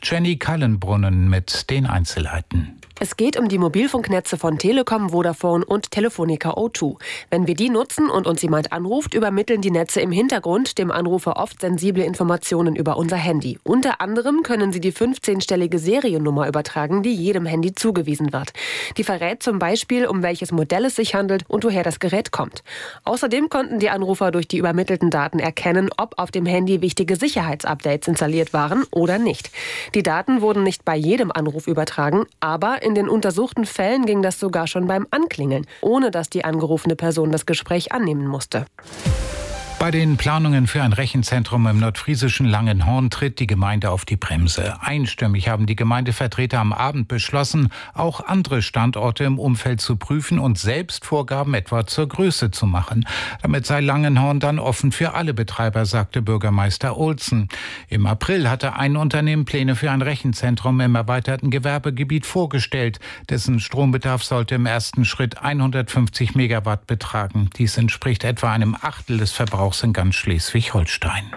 Jenny Kallenbrunnen mit den Einzelheiten. Es geht um die Mobilfunknetze von Telekom, Vodafone und Telefonica O2. Wenn wir die nutzen und uns jemand anruft, übermitteln die Netze im Hintergrund dem Anrufer oft sensible Informationen über unser Handy. Unter anderem können sie die 15-stellige Seriennummer übertragen, die jedem Handy zugewiesen wird. Die verrät zum Beispiel, um welches Modell es sich handelt und woher das Gerät kommt. Außerdem konnten die Anrufer durch die übermittelten Daten erkennen, ob auf dem Handy wichtige Sicherheitsupdates installiert waren oder nicht. Die Daten wurden nicht bei jedem Anruf übertragen, aber in den untersuchten Fällen ging das sogar schon beim Anklingeln, ohne dass die angerufene Person das Gespräch annehmen musste. Bei den Planungen für ein Rechenzentrum im nordfriesischen Langenhorn tritt die Gemeinde auf die Bremse. Einstimmig haben die Gemeindevertreter am Abend beschlossen, auch andere Standorte im Umfeld zu prüfen und selbst Vorgaben etwa zur Größe zu machen. Damit sei Langenhorn dann offen für alle Betreiber, sagte Bürgermeister Olsen. Im April hatte ein Unternehmen Pläne für ein Rechenzentrum im erweiterten Gewerbegebiet vorgestellt. Dessen Strombedarf sollte im ersten Schritt 150 Megawatt betragen. Dies entspricht etwa einem Achtel des Verbrauchs in ganz Schleswig-Holstein.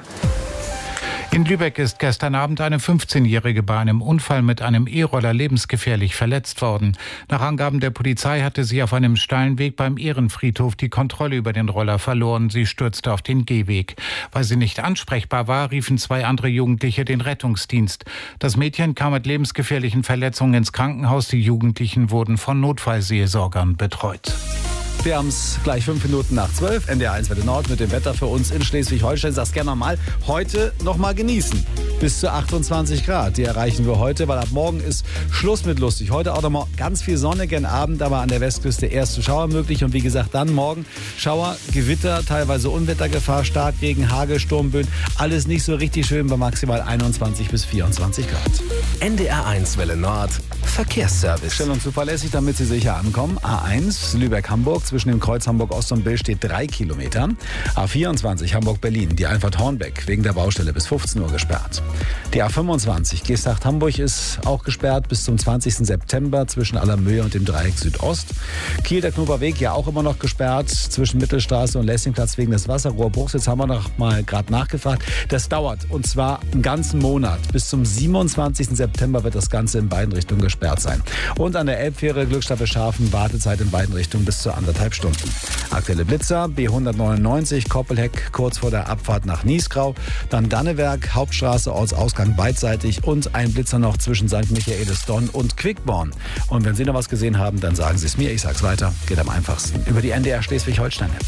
In Lübeck ist gestern Abend eine 15-Jährige bei einem Unfall mit einem E-Roller lebensgefährlich verletzt worden. Nach Angaben der Polizei hatte sie auf einem steilen Weg beim Ehrenfriedhof die Kontrolle über den Roller verloren. Sie stürzte auf den Gehweg. Weil sie nicht ansprechbar war, riefen 2 andere Jugendliche den Rettungsdienst. Das Mädchen kam mit lebensgefährlichen Verletzungen ins Krankenhaus. Die Jugendlichen wurden von Notfallseelsorgern betreut. Wir haben es gleich 5 Minuten nach 12. NDR 1 Welle Nord mit dem Wetter für uns in Schleswig-Holstein. Sag's gerne nochmal. Heute nochmal genießen. Bis zu 28 Grad. Die erreichen wir heute, weil ab morgen ist Schluss mit lustig. Heute auch nochmal ganz viel Sonne, gern Abend, aber an der Westküste erste Schauer möglich. Und wie gesagt, dann morgen Schauer, Gewitter, teilweise Unwettergefahr, Starkregen, Hagel, Sturmböen. Alles nicht so richtig schön bei maximal 21 bis 24 Grad. NDR 1 Welle Nord. Verkehrsservice. Schnell und zuverlässig, damit Sie sicher ankommen. A1 Lübeck-Hamburg. Zwischen dem Kreuz Hamburg-Ost und Bill steht 3 Kilometer. A24 Hamburg-Berlin, die Einfahrt Hornbeck, wegen der Baustelle bis 15 Uhr gesperrt. Die A25 Geesthacht-Hamburg ist auch gesperrt bis zum 20. September zwischen Allermöhe und dem Dreieck Südost. Kiel, der Knoberweg, ja auch immer noch gesperrt zwischen Mittelstraße und Lessingplatz wegen des Wasserrohrbruchs. Jetzt haben wir noch mal gerade nachgefragt. Das dauert und zwar einen ganzen Monat. Bis zum 27. September wird das Ganze in beiden Richtungen gesperrt sein. Und an der Elbfähre Glückstadt Beschafen Wartezeit in beiden Richtungen bis zu 1,5 Stunden. Aktuelle Blitzer, B199, Koppelheck, kurz vor der Abfahrt nach Niesgrau. Dann Dannewerk, Hauptstraße, Ortsausgang beidseitig und ein Blitzer noch zwischen St. Michaelis-Donn und Quickborn. Und wenn Sie noch was gesehen haben, dann sagen Sie es mir. Ich sag's weiter. Geht am einfachsten über die NDR Schleswig-Holstein-App.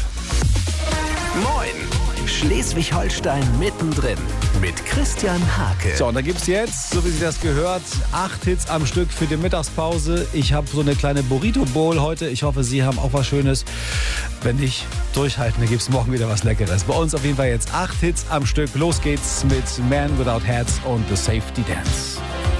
Moin! Schleswig-Holstein mittendrin mit Christian Hake. So, und da gibt's jetzt, so wie Sie das gehört, 8 Hits am Stück für die Mittagspause. Ich habe so eine kleine Burrito-Bowl heute. Ich hoffe, Sie haben auch was Schönes. Wenn nicht, durchhalten, dann gibt's morgen wieder was Leckeres. Bei uns auf jeden Fall jetzt 8 Hits am Stück. Los geht's mit Man Without Hats und The Safety Dance.